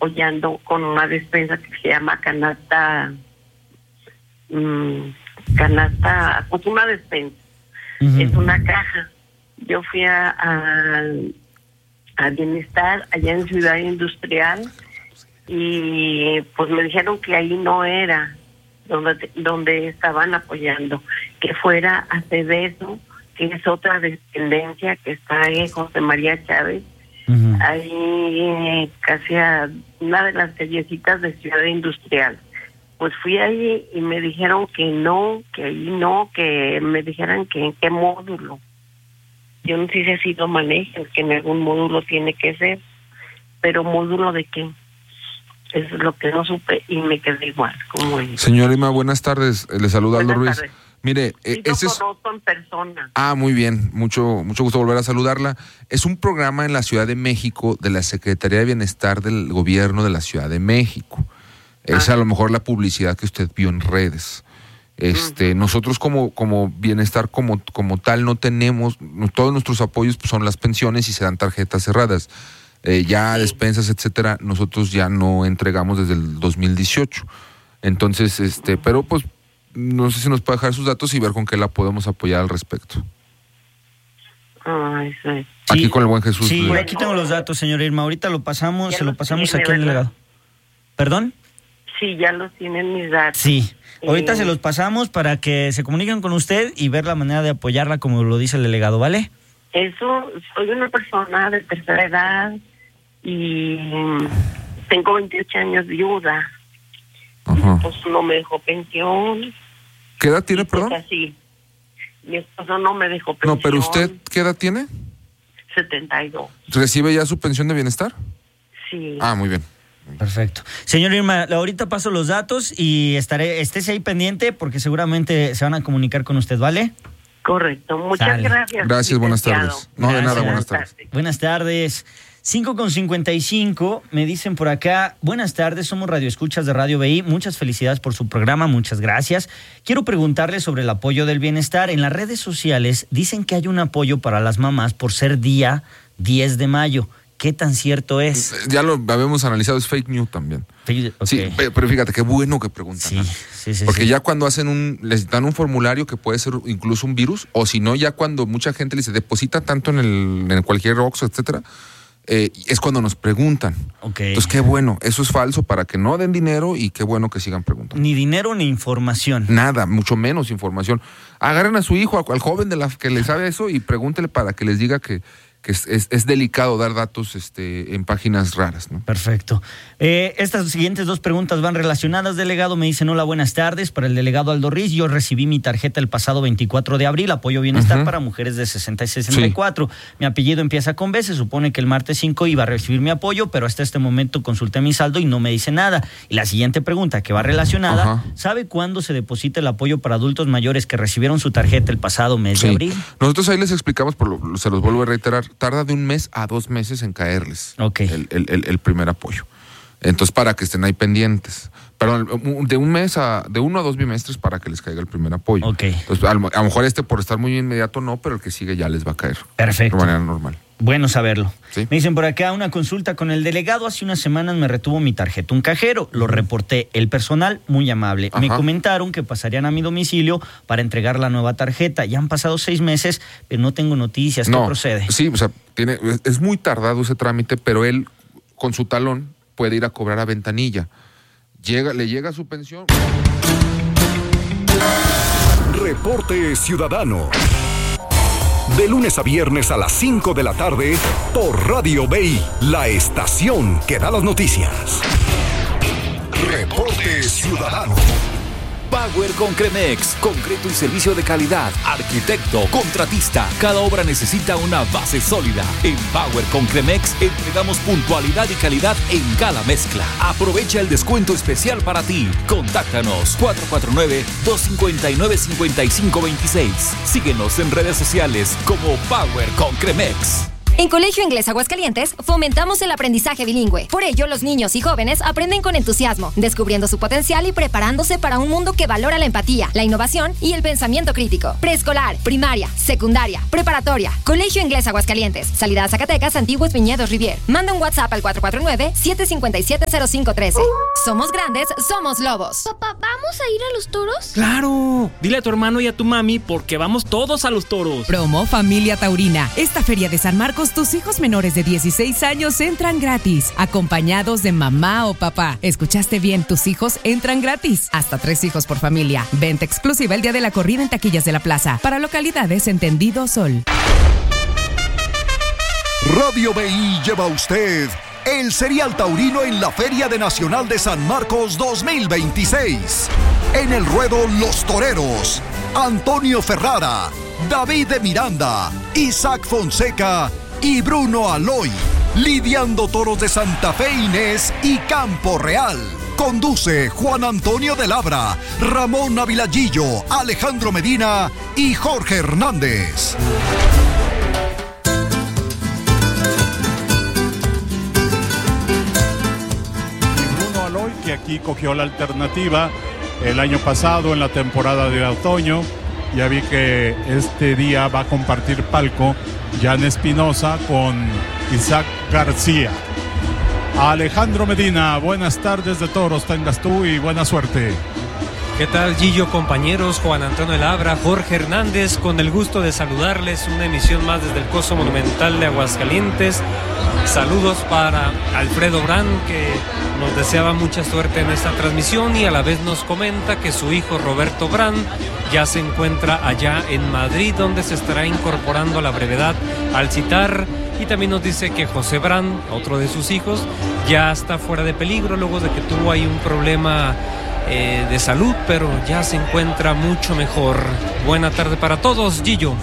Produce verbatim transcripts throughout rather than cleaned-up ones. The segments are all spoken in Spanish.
apoyando con una despensa que se llama canasta, mmm, canasta, pues una despensa, uh-huh. Es una caja. Yo fui a, a, a Bienestar allá en Ciudad Industrial y pues me dijeron que ahí no era donde donde estaban apoyando, que fuera a Cedeso, que es otra dependencia que está en José María Chávez, uh-huh. Ahí casi a una de las callecitas de Ciudad Industrial. Pues fui ahí y me dijeron que no, que ahí no, que me dijeran que en qué módulo. Yo no sé si así lo manejan, que en algún módulo tiene que ser, pero ¿módulo de qué? Eso es lo que no supe y me quedé igual. Como Señora Irma, buenas tardes. Le saluda Aldo Ruiz. Tardes. Mire, sí, ese es... conozco en persona. Ah, muy bien. Mucho, mucho gusto volver a saludarla. Es un programa en la Ciudad de México de la Secretaría de Bienestar del Gobierno de la Ciudad de México. Es ah. a lo mejor la publicidad que usted vio en redes. Este, uh-huh. Nosotros como, como Bienestar como, como tal no tenemos, todos nuestros apoyos pues, son las pensiones y se dan tarjetas cerradas. Eh, ya sí. Despensas, etcétera, nosotros ya no entregamos desde el dos mil dieciocho. Entonces, este, pero pues no sé si nos puede dejar sus datos y ver con qué la podemos apoyar al respecto. Ay, sí. Aquí sí. con el buen Jesús. Sí, de... aquí tengo los datos, señora Irma. Ahorita lo pasamos, se lo pasamos tiene, aquí al delegado. ¿Perdón? Sí, ya los tienen mis datos. Sí. Ahorita eh... se los pasamos para que se comuniquen con usted y ver la manera de apoyarla como lo dice el delegado, ¿vale? Eso, soy una persona de tercera edad y tengo veintiocho años viuda. Ajá. Pues no me dejó pensión. ¿Qué edad tiene, perdón? Pues así. Mi esposo no me dejó pensión. No, pero ¿usted qué edad tiene? setenta y dos. ¿Recibe ya su pensión de bienestar? Sí. Ah, muy bien. Perfecto. Señor Irma, ahorita paso los datos y estaré, estése ahí pendiente porque seguramente se van a comunicar con usted, ¿vale? Correcto. Muchas Sale. gracias. Gracias, buenas tardes. No, gracias. de nada, buenas tardes. Buenas tardes. cinco con cincuenta y cinco, me dicen por acá, buenas tardes, somos radioescuchas de Radio B I, muchas felicidades por su programa, muchas gracias. Quiero preguntarle sobre el apoyo del bienestar. En las redes sociales dicen que hay un apoyo para las mamás por ser día diez de mayo. ¿Qué tan cierto es? Ya lo habíamos analizado, es fake news también. Okay. Sí, pero fíjate, qué bueno que preguntan. Sí, sí, sí. Porque sí. ya cuando hacen un, les dan un formulario que puede ser incluso un virus, o si no, ya cuando mucha gente le dice, deposita tanto en el en cualquier Oxxo, etcétera, Eh, es cuando nos preguntan. Okay. Entonces, qué bueno, eso es falso para que no den dinero y qué bueno que sigan preguntando. Ni dinero ni información. Nada, mucho menos información. Agarren a su hijo, al joven de la que le sabe eso y pregúntele para que les diga que, que es, es, es delicado dar datos este, en páginas raras, ¿no? Perfecto. Eh, estas siguientes dos preguntas van relacionadas, delegado. Me dicen, hola, buenas tardes. Para el delegado Aldo Ruiz, yo recibí mi tarjeta el pasado veinticuatro de abril, apoyo bienestar uh-huh. para mujeres de sesenta y sesenta y cuatro. Sí. Mi apellido empieza con B, se supone que el martes cinco iba a recibir mi apoyo, pero hasta este momento consulté mi saldo y no me dice nada. Y la siguiente pregunta, que va relacionada, uh-huh. ¿sabe cuándo se deposita el apoyo para adultos mayores que recibieron su tarjeta el pasado mes sí. de abril? Nosotros ahí les explicamos, por lo, se los vuelvo a reiterar, tarda de un mes a dos meses en caerles okay. el, el, el, el primer apoyo. Entonces, para que estén ahí pendientes. Perdón, de un mes a, de uno a dos bimestres para que les caiga el primer apoyo. Okay. Entonces, a lo, a lo mejor este por estar muy inmediato no, pero el que sigue ya les va a caer. Perfecto. De manera normal. Bueno saberlo. ¿Sí? Me dicen por acá, una consulta con el delegado. Hace unas semanas me retuvo mi tarjeta un cajero. Lo reporté. El personal, muy amable. Ajá. Me comentaron que pasarían a mi domicilio para entregar la nueva tarjeta. Ya han pasado seis meses, pero no tengo noticias. ¿Qué no, procede? Sí, o sea, tiene, es muy tardado ese trámite, pero él, con su talón, puede ir a cobrar a ventanilla. Llega, le llega su pensión. Reporte Ciudadano. De lunes a viernes a las cinco de la tarde por Radio B I, la estación que da las noticias. Reporte Ciudadano. Power Concremex, concreto y servicio de calidad, arquitecto, contratista. Cada obra necesita una base sólida. En Power Concremex entregamos puntualidad y calidad en cada mezcla. Aprovecha el descuento especial para ti. Contáctanos cuatro cuatro nueve, dos cinco nueve, cinco cinco dos seis. Síguenos en redes sociales como Power Concremex. En Colegio Inglés Aguascalientes fomentamos el aprendizaje bilingüe. Por ello, los niños y jóvenes aprenden con entusiasmo, descubriendo su potencial y preparándose para un mundo que valora la empatía, la innovación y el pensamiento crítico. Preescolar, primaria, secundaria, preparatoria. Colegio Inglés Aguascalientes. Salida a Zacatecas, Antiguos Viñedos Rivier. Manda un WhatsApp al cuatro cuatro nueve, siete cinco siete, cero cinco uno tres. Somos grandes, somos lobos. Papá, ¿vamos a ir a los toros? ¡Claro! Dile a tu hermano y a tu mami porque vamos todos a los toros. Promo Familia Taurina. Esta feria de San Marcos, tus hijos menores de dieciséis años entran gratis, acompañados de mamá o papá. ¿Escuchaste bien? Tus hijos entran gratis. Hasta tres hijos por familia. Venta exclusiva el día de la corrida en taquillas de la plaza. Para localidades Entendido Sol. Radio B I lleva a usted el Serial Taurino en la Feria de Nacional de San Marcos dos mil veintiséis. En el ruedo Los Toreros, Antonio Ferrara, David de Miranda, Isaac Fonseca y Bruno Aloy, lidiando toros de Santa Fe Inés y Campo Real. Conduce Juan Antonio de Labra, Ramón Avilallillo, Alejandro Medina y Jorge Hernández. Que aquí cogió la alternativa el año pasado en la temporada de otoño. Ya vi que este día va a compartir palco Jan Espinosa con Isaac García. Alejandro Medina, buenas tardes de toros, tengas tú y buena suerte. ¿Qué tal, Gillo, compañeros? Juan Antonio Labra, Jorge Hernández, con el gusto de saludarles, una emisión más desde el Coso Monumental de Aguascalientes. Saludos para Alfredo Brand, que nos deseaba mucha suerte en esta transmisión y a la vez nos comenta que su hijo Roberto Brand ya se encuentra allá en Madrid, donde se estará incorporando a la brevedad al citar. Y también nos dice que José Brand, otro de sus hijos, ya está fuera de peligro luego de que tuvo ahí un problema Eh, de salud, pero ya se encuentra mucho mejor. Buena tarde para todos, Gillo.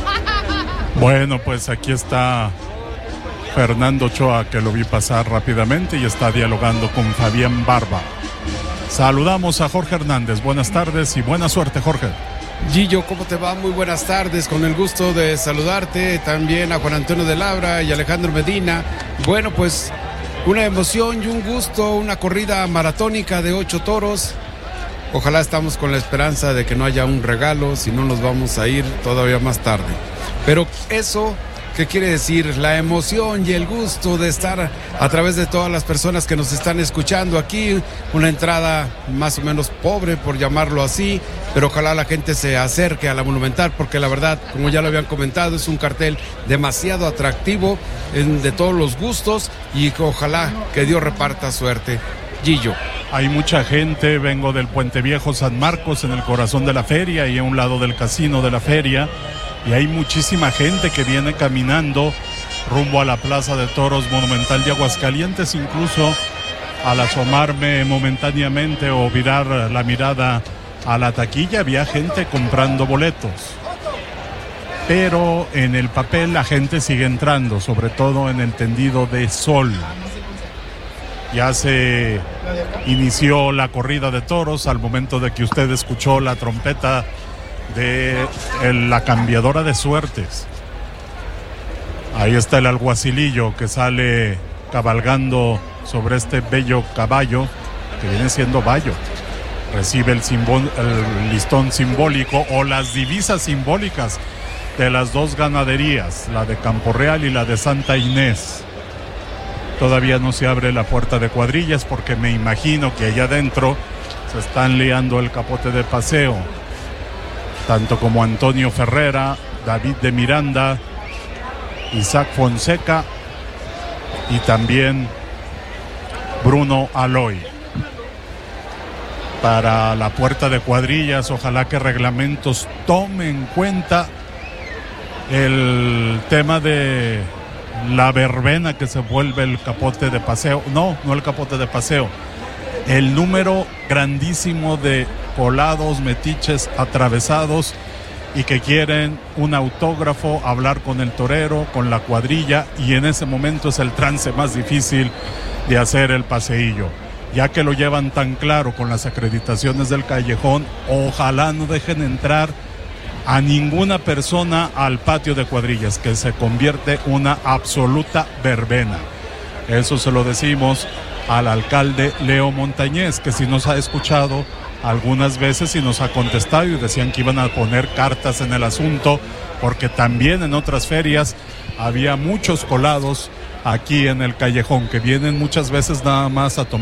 Bueno, pues aquí está Fernando Ochoa, que lo vi pasar rápidamente y está dialogando con Fabián Barba. Saludamos a Jorge Hernández. Buenas tardes y buena suerte, Jorge. Gillo, ¿cómo te va? Muy buenas tardes, con el gusto de saludarte, también a Juan Antonio de Labra y Alejandro Medina. Bueno, pues una emoción y un gusto, una corrida maratónica de ocho toros. Ojalá estamos con la esperanza de que no haya un regalo, si no nos vamos a ir todavía más tarde. Pero eso, ¿qué quiere decir? La emoción y el gusto de estar a través de todas las personas que nos están escuchando aquí. Una entrada más o menos pobre, por llamarlo así, pero ojalá la gente se acerque a la Monumental, porque la verdad, como ya lo habían comentado, es un cartel demasiado atractivo, en, de todos los gustos, y que ojalá que Dios reparta suerte. Gillo. Hay mucha gente, vengo del Puente Viejo San Marcos, en el corazón de la feria y a un lado del casino de la feria, y hay muchísima gente que viene caminando rumbo a la Plaza de Toros Monumental de Aguascalientes. Incluso al asomarme momentáneamente o virar la mirada a la taquilla, había gente comprando boletos, pero en el papel la gente sigue entrando, sobre todo en el tendido de sol. Ya se inició la corrida de toros al momento de que usted escuchó la trompeta de el, la cambiadora de suertes. Ahí está el alguacilillo que sale cabalgando sobre este bello caballo que viene siendo Bayo. Recibe el, simbol, el listón simbólico o las divisas simbólicas de las dos ganaderías, la de Campo Real y la de Santa Inés. Todavía no se abre la puerta de cuadrillas porque me imagino que allá adentro se están liando el capote de paseo, tanto como Antonio Ferrera, David de Miranda, Isaac Fonseca y también Bruno Aloy. Para la puerta de cuadrillas, ojalá que reglamentos tomen en cuenta el tema de la verbena que se vuelve el capote de paseo. No, no el capote de paseo. El número grandísimo de colados, metiches, atravesados y que quieren un autógrafo, hablar con el torero, con la cuadrilla, y en ese momento es el trance más difícil de hacer el paseillo. Ya que lo llevan tan claro con las acreditaciones del callejón, ojalá no dejen entrar a ninguna persona al patio de cuadrillas, que se convierte una absoluta verbena. Eso se lo decimos al alcalde Leo Montañez, que sí nos ha escuchado algunas veces y nos ha contestado, y decían que iban a poner cartas en el asunto, porque también en otras ferias había muchos colados aquí en el callejón, que vienen muchas veces nada más a tomar